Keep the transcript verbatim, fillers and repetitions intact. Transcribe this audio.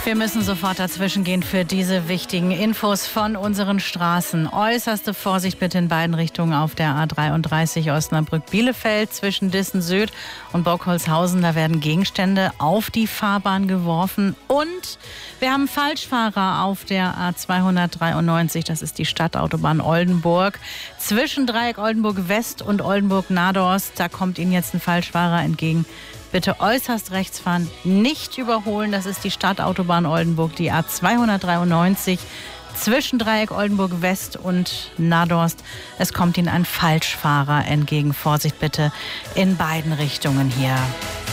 Wir müssen sofort dazwischen gehen für diese wichtigen Infos von unseren Straßen. Äußerste Vorsicht bitte in beiden Richtungen auf der A dreiunddreißig Osnabrück-Bielefeld zwischen Dissen Süd und Burgholzhausen. Da werden Gegenstände auf die Fahrbahn geworfen. Und wir haben Falschfahrer auf der A zweihundertdreiundneunzig. Das ist die Stadtautobahn Oldenburg. Zwischen Dreieck Oldenburg West und Oldenburg Nadorst. Da kommt Ihnen jetzt ein Falschfahrer entgegen. Bitte äußerst rechts fahren, nicht überholen. Das ist die Stadtautobahn Oldenburg, die A zweihundertdreiundneunzig zwischen Dreieck Oldenburg West und Nadorst. Es kommt Ihnen ein Falschfahrer entgegen. Vorsicht bitte in beiden Richtungen hier.